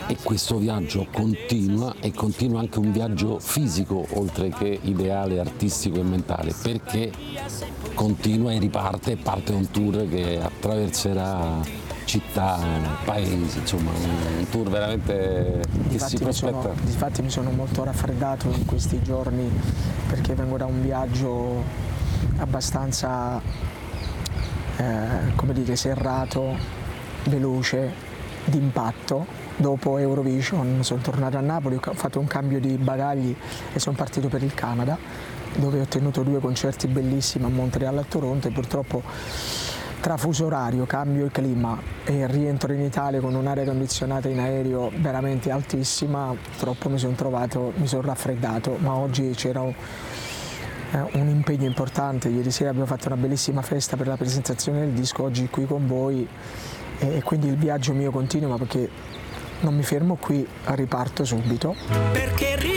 e questo viaggio continua e continua anche un viaggio fisico oltre che ideale, artistico e mentale, perché continua e riparte e parte un tour che attraverserà città, paesi, insomma un tour veramente che si prospetta. Difatti mi sono molto raffreddato in questi giorni perché vengo da un viaggio abbastanza come dire, serrato, veloce, d'impatto. Dopo Eurovision sono tornato a Napoli, ho fatto un cambio di bagagli e sono partito per il Canada, dove ho tenuto 2 concerti bellissimi a Montreal e a Toronto, e purtroppo tra fuso orario, cambio di clima e rientro in Italia con un'aria condizionata in aereo veramente altissima, purtroppo mi sono raffreddato, ma oggi c'era un impegno importante. Ieri sera abbiamo fatto una bellissima festa per la presentazione del disco, oggi qui con voi, e quindi il viaggio mio continua perché non mi fermo qui, riparto subito.